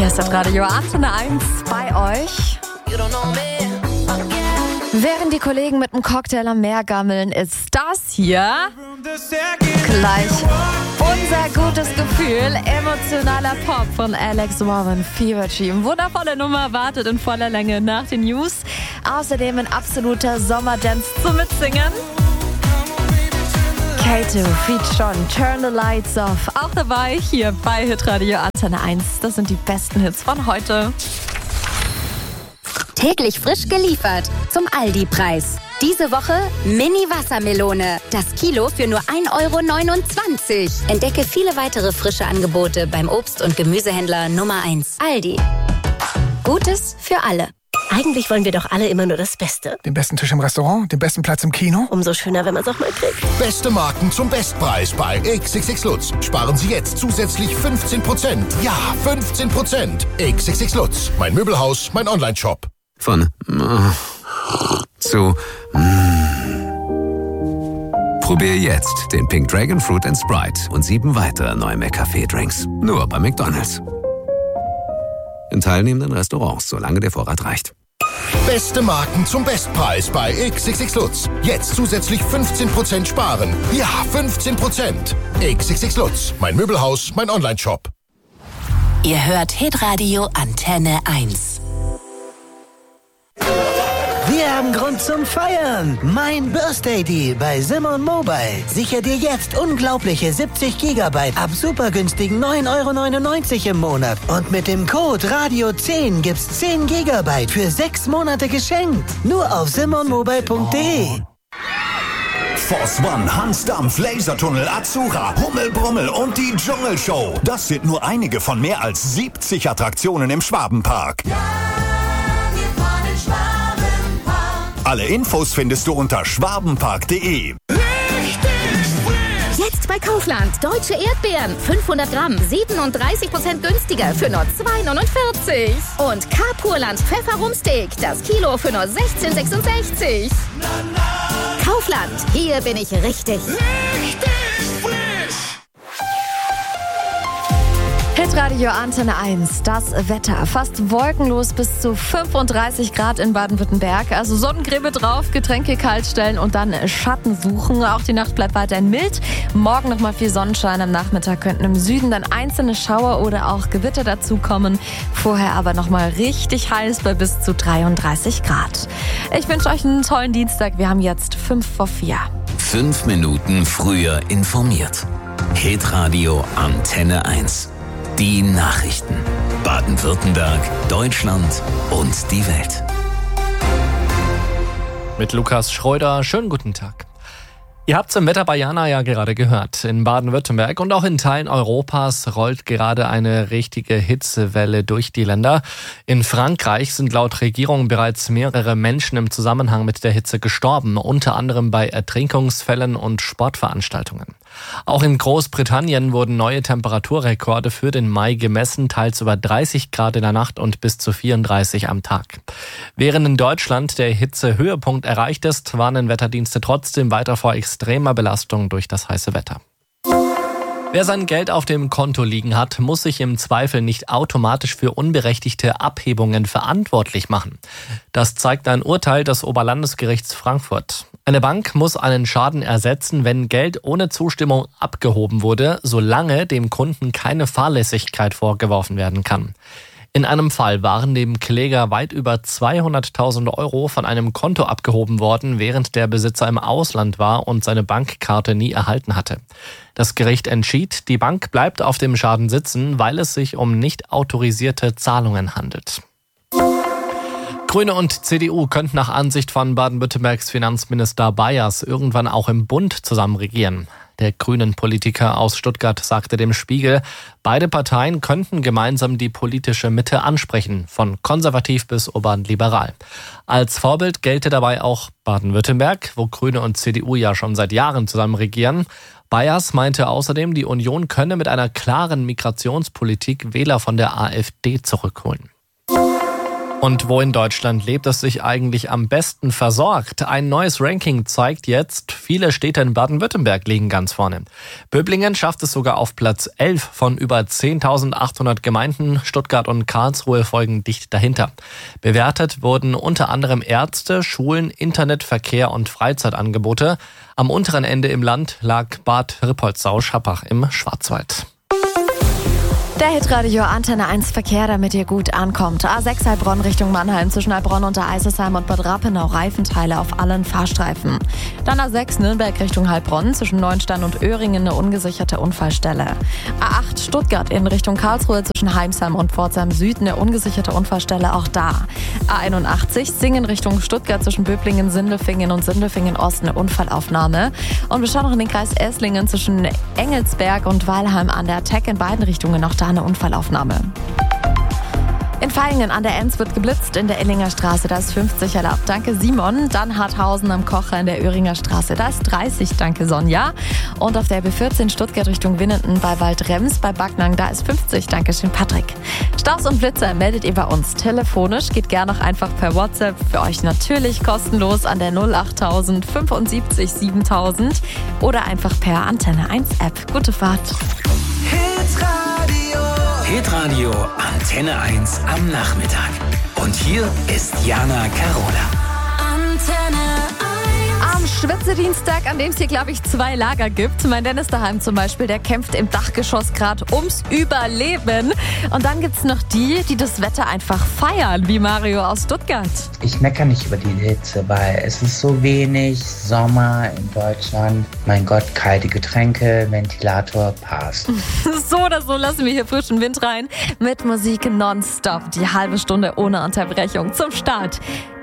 Hier ist das Radio Antenne 1 bei euch. Während die Kollegen mit einem Cocktail am Meer gammeln, ist das hier gleich unser gutes Gefühl. Emotionaler Pop von Alex Warren, Fever Dream. Wundervolle Nummer, wartet in voller Länge nach den News. Außerdem ein absoluter Sommerdance zum Mitsingen. Kato, Feet schon, Turn the Lights Off. Auch dabei hier bei Hitradio Antenne 1. Das sind die besten Hits von heute. Täglich frisch geliefert zum Aldi-Preis. Diese Woche Mini-Wassermelone. Das Kilo für nur 1,29 €. Entdecke viele weitere frische Angebote beim Obst- und Gemüsehändler Nummer 1. Aldi. Gutes für alle. Eigentlich wollen wir doch alle immer nur das Beste. Den besten Tisch im Restaurant, den besten Platz im Kino. Umso schöner, wenn man es auch mal kriegt. Beste Marken zum Bestpreis bei XXX Lutz. Sparen Sie jetzt zusätzlich 15%. Ja, 15%. XXX Lutz. Mein Möbelhaus, mein Online-Shop. Von zu Probier jetzt den Pink Dragon Fruit & Sprite und 7 weitere neue McCafé-Drinks. Nur bei McDonald's. In teilnehmenden Restaurants, solange der Vorrat reicht. Beste Marken zum Bestpreis bei XXX Lutz. Jetzt zusätzlich 15% sparen. Ja, 15%. XXX Lutz. Mein Möbelhaus, mein Online-Shop. Ihr hört Hitradio Antenne 1. Wir haben Grund zum Feiern. Mein Birthday Deal bei Simon Mobile. Sicher dir jetzt unglaubliche 70 GB ab super günstigen 9,99 € im Monat. Und mit dem Code Radio10 gibt's 10 GB für 6 Monate geschenkt. Nur auf simonmobile.de. Force One, Hansdampf, Lasertunnel, Azura, Hummelbrummel und die Dschungelshow. Das sind nur einige von mehr als 70 Attraktionen im Schwabenpark. Alle Infos findest du unter schwabenpark.de. Jetzt bei Kaufland. Deutsche Erdbeeren. 500 Gramm. 37% günstiger für nur 2,49 €. Und Carpurland Pfefferrumsteak. Das Kilo für nur 16,66 €. Kaufland. Hier bin ich richtig. Hitradio Antenne 1, das Wetter. Fast wolkenlos bis zu 35 Grad in Baden-Württemberg. Also Sonnencreme drauf, Getränke kalt stellen und dann Schatten suchen. Auch die Nacht bleibt weiterhin mild. Morgen nochmal viel Sonnenschein. Am Nachmittag könnten im Süden dann einzelne Schauer oder auch Gewitter dazukommen. Vorher aber nochmal richtig heiß bei bis zu 33 Grad. Ich wünsche euch einen tollen Dienstag. Wir haben jetzt 5 vor 4. 5 Minuten früher informiert. Hitradio Antenne 1. Die Nachrichten. Baden-Württemberg, Deutschland und die Welt. Mit Lukas Schreuder, schönen guten Tag. Ihr habt's im Wetter bei Jana ja gerade gehört. In Baden-Württemberg und auch in Teilen Europas rollt gerade eine richtige Hitzewelle durch die Länder. In Frankreich sind laut Regierung bereits mehrere Menschen im Zusammenhang mit der Hitze gestorben, unter anderem bei Ertrinkungsfällen und Sportveranstaltungen. Auch in Großbritannien wurden neue Temperaturrekorde für den Mai gemessen, teils über 30 Grad in der Nacht und bis zu 34 am Tag. Während in Deutschland der Hitzehöhepunkt erreicht ist, warnen Wetterdienste trotzdem weiter vor extremer Belastung durch das heiße Wetter. Wer sein Geld auf dem Konto liegen hat, muss sich im Zweifel nicht automatisch für unberechtigte Abhebungen verantwortlich machen. Das zeigt ein Urteil des Oberlandesgerichts Frankfurt. Eine Bank muss einen Schaden ersetzen, wenn Geld ohne Zustimmung abgehoben wurde, solange dem Kunden keine Fahrlässigkeit vorgeworfen werden kann. In einem Fall waren dem Kläger weit über 200.000 € von einem Konto abgehoben worden, während der Besitzer im Ausland war und seine Bankkarte nie erhalten hatte. Das Gericht entschied, die Bank bleibt auf dem Schaden sitzen, weil es sich um nicht autorisierte Zahlungen handelt. Grüne und CDU könnten nach Ansicht von Baden-Württembergs Finanzminister Bayers irgendwann auch im Bund zusammen regieren. Der Grünen-Politiker aus Stuttgart sagte dem Spiegel, beide Parteien könnten gemeinsam die politische Mitte ansprechen, von konservativ bis urban liberal. Als Vorbild gelte dabei auch Baden-Württemberg, wo Grüne und CDU ja schon seit Jahren zusammen regieren. Bayers meinte außerdem, die Union könne mit einer klaren Migrationspolitik Wähler von der AfD zurückholen. Und wo in Deutschland lebt es sich eigentlich am besten versorgt? Ein neues Ranking zeigt jetzt, viele Städte in Baden-Württemberg liegen ganz vorne. Böblingen schafft es sogar auf Platz 11 von über 10.800 Gemeinden. Stuttgart und Karlsruhe folgen dicht dahinter. Bewertet wurden unter anderem Ärzte, Schulen, Internet, Verkehr und Freizeitangebote. Am unteren Ende im Land lag Bad Rippoldsau-Schappach im Schwarzwald. Der Hitradio Antenne 1 Verkehr, damit ihr gut ankommt. A6 Heilbronn Richtung Mannheim zwischen Heilbronn und der Eisesheim und Bad Rappenau Reifenteile auf allen Fahrstreifen. Dann A6 Nürnberg Richtung Heilbronn zwischen Neuenstein und Öhringen eine ungesicherte Unfallstelle. A8 Stuttgart in Richtung Karlsruhe zwischen Heimsheim und Pforzheim Süd eine ungesicherte Unfallstelle auch da. A81 Singen Richtung Stuttgart zwischen Böblingen, Sindelfingen und Sindelfingen Ost eine Unfallaufnahme. Und wir schauen noch in den Kreis Esslingen zwischen Engelsberg und Weilheim an der Teck in beiden Richtungen auch da eine Unfallaufnahme. In Vaihingen an der Enz wird geblitzt in der Illinger Straße, da ist 50 erlaubt. Danke Simon. Dann Harthausen am Kocher in der Öhringer Straße, da ist 30. Danke Sonja. Und auf der B14 Stuttgart Richtung Winnenden bei Waldrems bei Backnang, da ist 50. Dankeschön Patrick. Staus und Blitzer meldet ihr bei uns telefonisch. Geht gerne noch einfach per WhatsApp. Für euch natürlich kostenlos an der 08000 75 7000 oder einfach per Antenne 1 App. Gute Fahrt. Hitradio Antenne 1 am Nachmittag. Und hier ist Jana Karola. Antenne 1. Am Schwitzedienstag, an dem es hier, glaube ich, 2 Lager gibt. Mein Dennis daheim zum Beispiel, der kämpft im Dachgeschoss gerade ums Überleben. Und dann gibt es noch die das Wetter einfach feiern, wie Mario aus Stuttgart. Ich meckere nicht über die Hitze, weil es ist so wenig Sommer in Deutschland. Mein Gott, kalte Getränke, Ventilator, passt. So oder so lassen wir hier frischen Wind rein mit Musik nonstop. Die halbe Stunde ohne Unterbrechung zum Start.